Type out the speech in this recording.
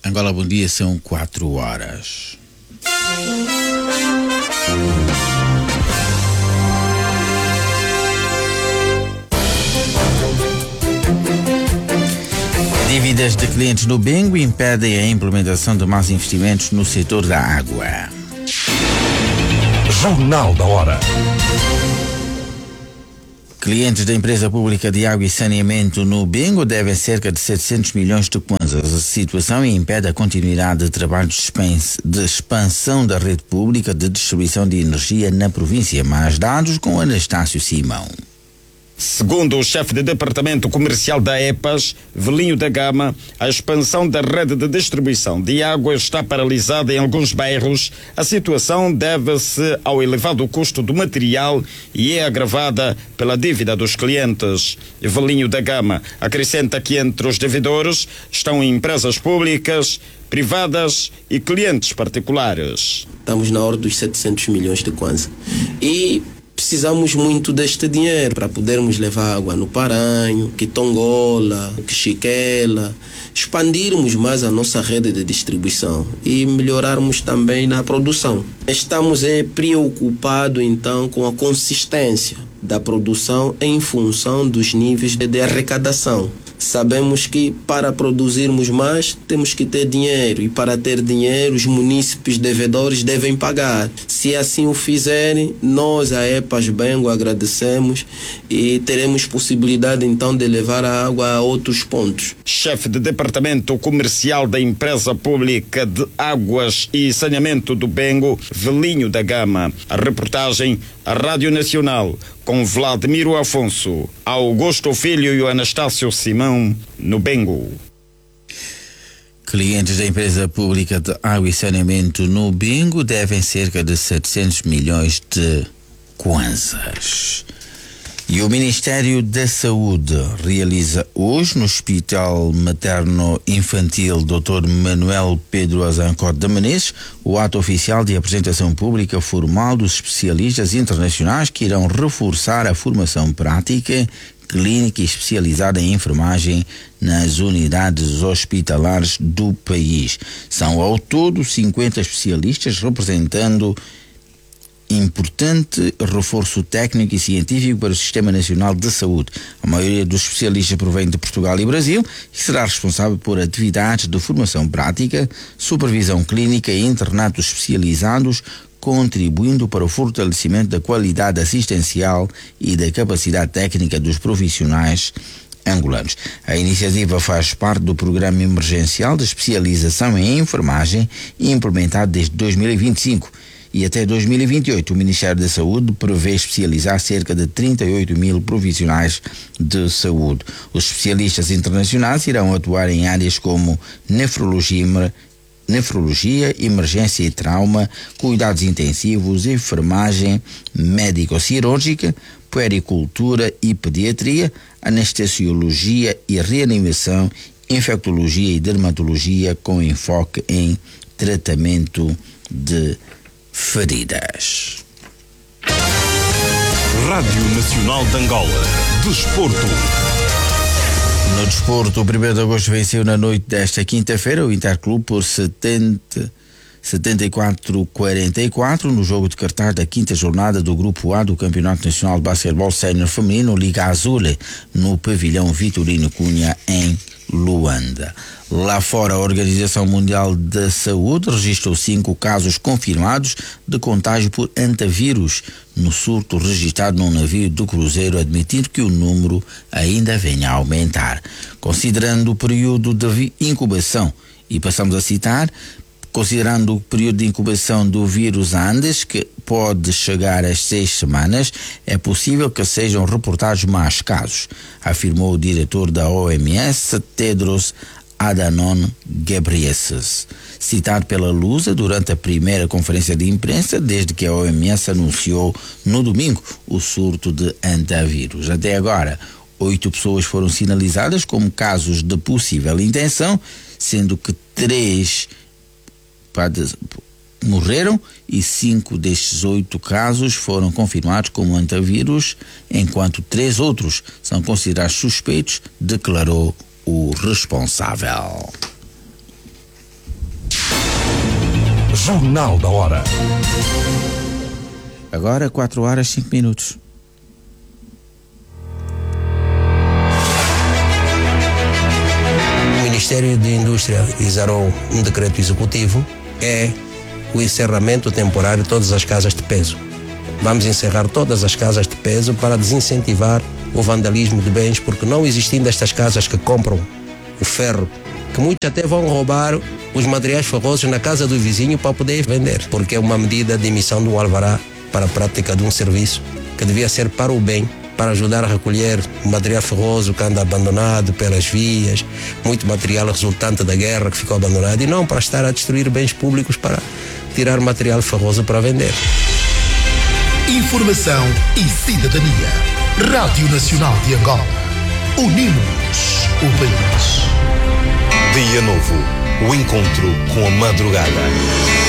Angola, bom dia, são 4 horas. Dívidas de clientes no Bengo impedem a implementação de mais investimentos no setor da água. Jornal da Hora. Clientes da empresa pública de água e saneamento no Bengo devem cerca de 700 milhões de kwanzas. A situação impede a continuidade de trabalhos de expansão da rede pública de distribuição de energia na província. Mais dados com Anastácio Simão. Segundo o chefe de departamento comercial da EPAS, Velinho da Gama, a expansão da rede de distribuição de água está paralisada em alguns bairros. A situação deve-se ao elevado custo do material e é agravada pela dívida dos clientes. Velinho da Gama acrescenta que entre os devedores estão empresas públicas, privadas e clientes particulares. Estamos na ordem dos 700 milhões de kwanza. E precisamos muito deste dinheiro para podermos levar água no Paranho, Quitongola, Xiquela, expandirmos mais a nossa rede de distribuição e melhorarmos também na produção. Estamos preocupados então com a consistência da produção em função dos níveis de arrecadação. Sabemos que para produzirmos mais temos que ter dinheiro e para ter dinheiro os munícipes devedores devem pagar. Se assim o fizerem, nós a EPAS Bengo agradecemos e teremos possibilidade então de levar a água a outros pontos. Chefe de departamento comercial da empresa pública de águas e saneamento do Bengo, Velinho da Gama. A reportagem, a Rádio Nacional, com Vladimiro Afonso, Augusto Filho e o Anastácio Simão, no Bengo. Clientes da empresa pública de água e saneamento no Bengo devem cerca de 700 milhões de kwanzas. E o Ministério da Saúde realiza hoje no Hospital Materno Infantil Dr. Manuel Pedro Azencote de Menezes o ato oficial de apresentação pública formal dos especialistas internacionais que irão reforçar a formação prática, clínica e especializada em enfermagem nas unidades hospitalares do país. São ao todo 50 especialistas representando importante reforço técnico e científico para o Sistema Nacional de Saúde. A maioria dos especialistas provém de Portugal e Brasil e será responsável por atividades de formação prática, supervisão clínica e internatos especializados, contribuindo para o fortalecimento da qualidade assistencial e da capacidade técnica dos profissionais angolanos. A iniciativa faz parte do Programa Emergencial de Especialização em Enfermagem implementado desde 2025. E até 2028, o Ministério da Saúde prevê especializar cerca de 38 mil profissionais de saúde. Os especialistas internacionais irão atuar em áreas como nefrologia, emergência e trauma, cuidados intensivos, enfermagem médico-cirúrgica, puericultura e pediatria, anestesiologia e reanimação, infectologia e dermatologia com enfoque em tratamento de feridas. Rádio Nacional de Angola. Desporto. No desporto, o 1º de agosto venceu na noite desta quinta-feira o Interclube por 74-44 no jogo de cartaz da quinta jornada do Grupo A do Campeonato Nacional de Basquetebol Sénior Feminino Liga Azul, no pavilhão Vitorino Cunha, em Luanda. Lá fora, a Organização Mundial da Saúde registrou 5 casos confirmados de contágio por antavírus no surto registrado num navio do cruzeiro, admitindo que o número ainda venha a aumentar. Considerando o período de incubação, e passamos a citar, considerando o período de incubação do vírus Andes, que pode chegar às 6 semanas, é possível que sejam reportados mais casos, afirmou o diretor da OMS, Tedros Adhanom Ghebreyesus, citado pela Lusa durante a primeira conferência de imprensa desde que a OMS anunciou no domingo o surto de antavírus. Até agora, 8 pessoas foram sinalizadas como casos de possível intenção, sendo que 3 morreram e 5 destes 8 casos foram confirmados como antavírus, enquanto 3 outros são considerados suspeitos, declarou o responsável. Jornal da Hora. Agora 4h05. O Ministério da Indústria exarou um decreto executivo, o encerramento temporário de todas as casas de peso. Vamos encerrar todas as casas de peso para desincentivar o vandalismo de bens, porque não existindo estas casas que compram o ferro, que muitos até vão roubar os materiais ferrosos na casa do vizinho para poder vender, porque é uma medida de emissão de um alvará para a prática de um serviço que devia ser para o bem, para ajudar a recolher o material ferroso que anda abandonado pelas vias, muito material resultante da guerra que ficou abandonado, e não para estar a destruir bens públicos para tirar material ferroso para vender. Informação e cidadania. Rádio Nacional de Angola. Unimos o país. Dia Novo, o encontro com a madrugada.